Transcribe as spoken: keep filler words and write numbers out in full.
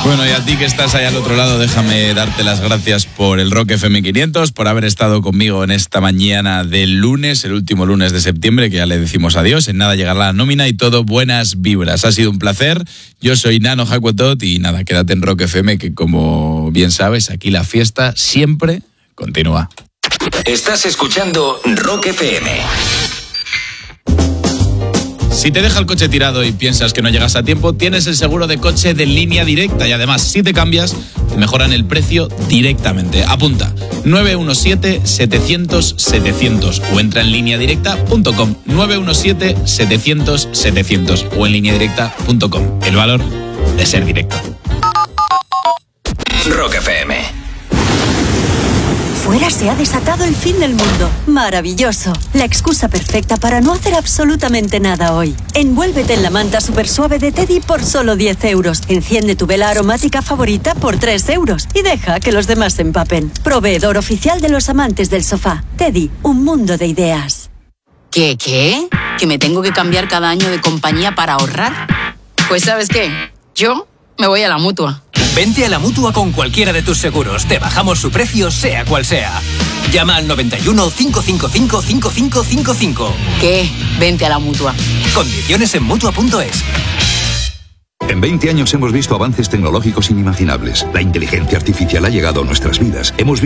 Bueno, y a ti que estás ahí al otro lado, déjame darte las gracias por el Rock F M quinientos, por haber estado conmigo en esta mañana del lunes, el último lunes de septiembre, que ya le decimos adiós. En nada llegará la nómina y todo buenas vibras. Ha sido un placer. Yo soy Nano Hakuatot y nada, quédate en Rock F M, que como bien sabes, aquí la fiesta siempre continúa. Estás escuchando Rock F M. Si te deja el coche tirado y piensas que no llegas a tiempo, tienes el seguro de coche de Línea Directa y además, si te cambias, te mejoran el precio directamente. Apunta, nueve uno siete, setecientos, setecientos o entra en línea directa punto com, nueve uno siete, setecientos, setecientos o en línea directa punto com. El valor de ser directo. Rock F M. Fuera se ha desatado el fin del mundo. Maravilloso. La excusa perfecta para no hacer absolutamente nada hoy. Envuélvete en la manta super suave de Teddy por solo diez euros. Enciende tu vela aromática favorita por tres euros. Y deja que los demás se empapen. Proveedor oficial de los amantes del sofá. Teddy, un mundo de ideas. ¿Qué, qué? ¿Que me tengo que cambiar cada año de compañía para ahorrar? Pues ¿sabes qué? Yo me voy a la Mutua. Vente a la Mutua con cualquiera de tus seguros. Te bajamos su precio, sea cual sea. Llama al noventa y uno, cinco cinco cinco, cinco cinco cinco cinco. ¿Qué? Vente a la Mutua. Condiciones en Mutua punto es. En veinte años hemos visto avances tecnológicos inimaginables. La inteligencia artificial ha llegado a nuestras vidas. Hemos visto